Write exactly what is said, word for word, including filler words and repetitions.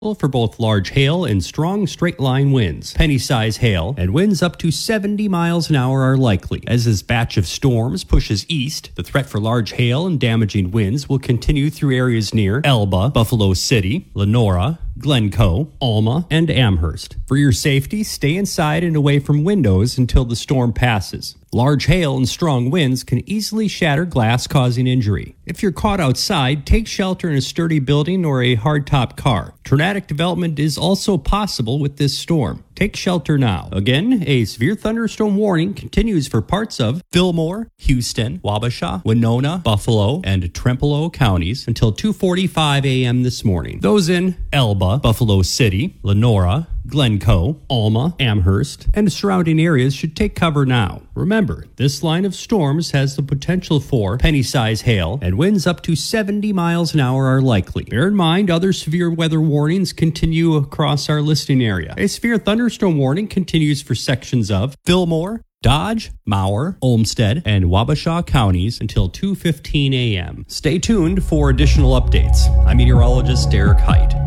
for both large hail and strong straight-line winds. Penny-size hail and winds up to seventy miles an hour are likely. As this batch of storms pushes east, the threat for large hail and damaging winds will continue through areas near Elba, Buffalo City, Lenora, Glencoe, Alma, and Amherst. For your safety, stay inside and away from windows until the storm passes. Large hail and strong winds can easily shatter glass, causing injury. If you're caught outside, take shelter in a sturdy building or a hardtop car. Tornadic development is also possible with this storm. Take shelter now. Again, a severe thunderstorm warning continues for parts of Fillmore, Houston, Wabasha, Winona, Buffalo, and Trempealeau counties until two forty-five a.m. this morning. Those in Elba, Buffalo City, Lenora, Glencoe, Alma, Amherst, and surrounding areas should take cover now. Remember, this line of storms has the potential for penny-size hail, and winds up to seventy miles an hour are likely. Bear in mind, other severe weather warnings continue across our listing area. A severe thunderstorm warning continues for sections of Fillmore, Dodge, Mower, Olmsted, and Wabasha counties until two fifteen a.m. Stay tuned for additional updates. I'm meteorologist Derek Height.